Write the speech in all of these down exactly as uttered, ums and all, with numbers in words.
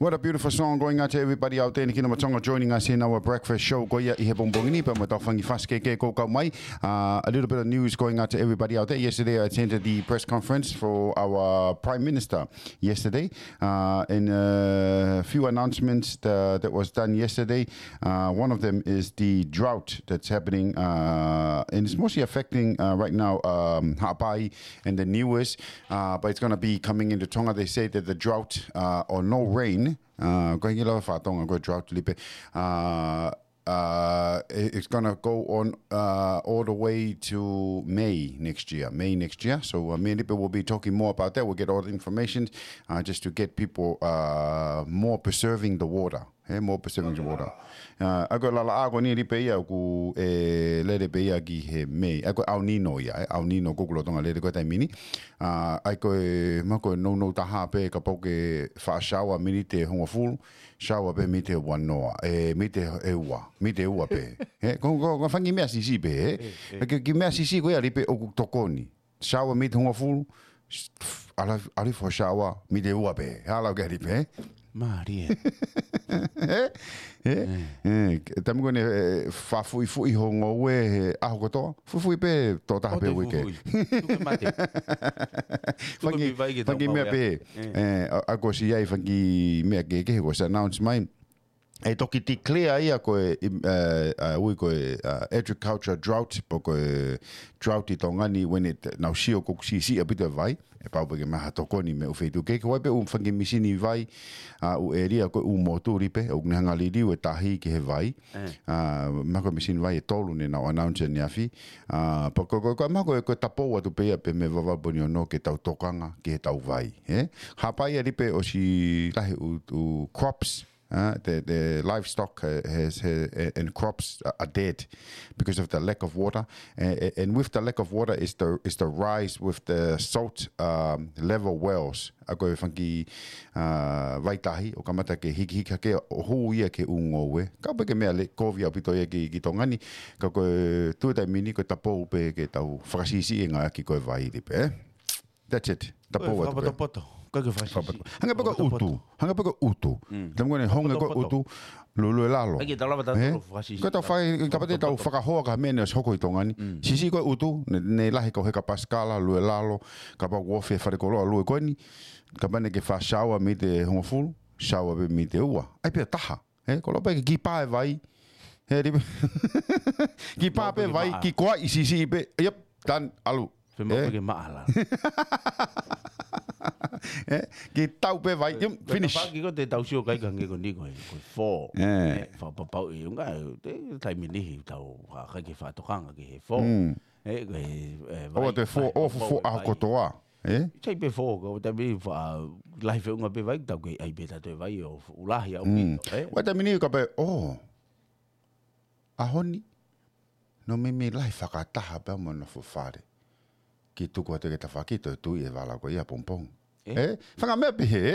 What a beautiful song going out to everybody out there in Kinawatonga joining us in our breakfast show. Goia i he bongbongini pa matafangi faske ke ko ka mai. A little bit of news going out to everybody out there. Yesterday I attended the press conference for our Prime Minister yesterday. Uh, and a few announcements that, that was done yesterday. Uh, one of them is the drought that's happening uh, and it's mostly affecting uh, right now um, Ha'apai and the Niues. Uh, but it's going to be coming into Tonga. They say that the drought uh, or no rain Uh, going to whatonga go drought lipe. Uh, uh, it's going to go on uh, all the way to May next year. May next year. So uh, me and Lipe will be talking more about that. We'll get all the information uh, just to get people uh, more preserving the water. Hey, more preserving the water. Uh, ako lala ako ni Lipe ia ku e lele pe ia ki he me. Ako au nino ia, au nino ko kulo tonga lele ko tai mini. Uh, ako e mako no no taha pe ka poke fa shawa mini te honga full. Shawa pe mi te wanoa. E mi te e ua, mi te ua pe. He, ko ko ko fangi mea sisi pe, he. Ke ki mea sisi ko ia Lipe o ku tokoni. Shawa mi te honga full. Ala ali fo shawa mi te ua pe. Hala ke Lipe. Maria. Eh? Eh? Eh, tamu kone fa fui fui hongo we aho kotoa. Fui fui pe to taha pe wike. Tuke mate. Fangi fangi mea pe. Eh, ako si ai fangi mea ke ke was announce mai. E toki ti clear ia ko e uh ui ko uh, agriculture drought po ko drought I tongani when it now sio ko si si a bit of vai e pau pe ma tokoni me o feitu ke ko pe um fangi misini vai a u area ko u motori pe o nganga li li o tahi ke he vai a ma ko misini vai e tolu ne na announce ni afi a po ko ko ma ko ko tapo wa tu pe pe me vava bonio no ke tau tokanga ke tau vai he ha pai ri pe o si lahi u crops. Uh, the, the livestock uh, has, has uh, and crops are dead because of the lack of water, uh, and with the lack of water is the is the rise with the salt um, level wells. Ako fangi vaitahi o kamata ke hiki hiki ke ho ia ke ungowe. Ka pe ke mea le kovia pito ia ki ki tongani ka ko tu tai mini ko tapo pe ke tau frasisi nga ki ko vai pe. That's it. Tapo poto. Hanga peka utu, hanga peka utu. Tamu kone honga ko utu lulu lalo. Ai ta lava ta frasisi. Ko ta fai ka pate tau whakahoa ka mene hoko I tongani. Sisi ko utu ne lahi ko heka paskala lulu lalo ka pa wofe fare ko lo lulu koni. Ka bane ke fa shawa me te honga fulu, shawa be me te ua. Ai pe taha, he ko lo pe ki pa vai. He ri. Ki pa pe vai ki ko I sisi pe. Yep, dan alu. Fe mo ke maala. Eh, ki tau pe vai, finish. Fa ki ko te tau sio kai kange ko ni ko ko fo. Eh, fa pa pa I unga te tai mini tau ha ka ki fa to kanga ki fo. Eh, eh, o te fo o fo a ko toa. Eh? Sai pe fo ko te bi fa life unga pe vai tau ke ai pe ta te vai o ulahi au mi. Eh. Wa te mini ka pe oh. A honi. No me me life ka taha pe mo no fo fare. Ki tu ko te ke ta fakito tu e vala ko ia pompong. Eh, fanga me pe he,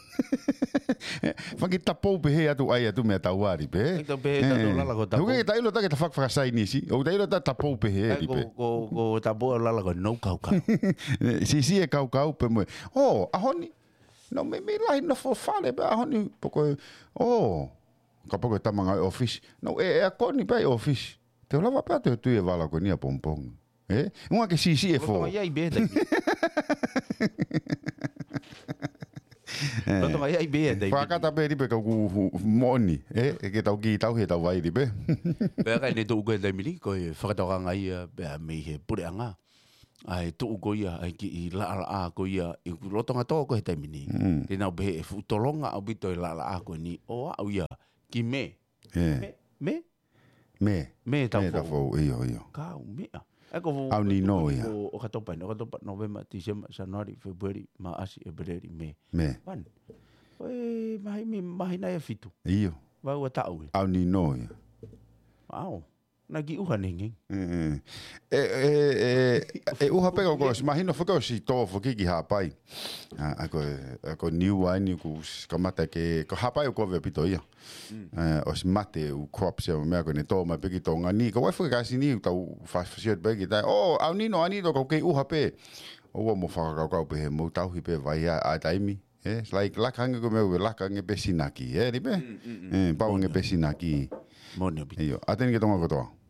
fanga tapo pe he atu ai atu me tau ari pe. Ito pe ta lala ko tapo. Nuke ta ilo ta ke ta fak fak sai ni si. O ta ilo ta tapo pe he ri pe. Ko ko tapo lala ko no kau kau. Si si e kau kau pe mo. Oh, a honi. No me me lai no fo fale pe a honi poko. Oh, ka poko ta manga office. No e e ko ni pe office. Te lava pa te tu e vala ko ni a pompong. Eh? Unha ke si si e fo. Ko ia I be dai. Ko to ia I be dai. Fa ka ta be ri pe ka ku moni, eh? E ke tau ki tau he tau vai ri pe. Pe ka ni to ko dai mili ko fa ta nga ia be me he pure anga. Ai to ko ia ai ki la la a ko ia I lo to nga to ko he tai mini. Te na be e fu to longa au bito la la a ko ni o au ia ki me. Eh. Me? Me. Me ta fo. Me ta fo io io. Ka me. Eko au ni no ia. O ka topa, o ka topa November, December, January, February, Maasi, February, May. Me. Wan. Oi, mai mi mai na fitu. Io. Wa wa tau. Au ni no ia. Au. Na ki uha ningi. Eh eh eh e uha pega ko imagino foka si to foki ki Ha'apai. Ah ko ko new one ku kamata ke ko Ha'apai ko ve pito ia. Eh os mate u crops e me ko ne to ma pegi to ngani ko wa foka si ni tau fa fa pegi ta oh au ni no ani do ko ke uha pe. O mo fa ka ka pe mo tau hi pe vai a taimi. Eh, like lakanga ko me lakanga pesinaki. Eh, di be? Eh, pau nge pesinaki. Mone bi. Iyo, atene ke tonga kotoa.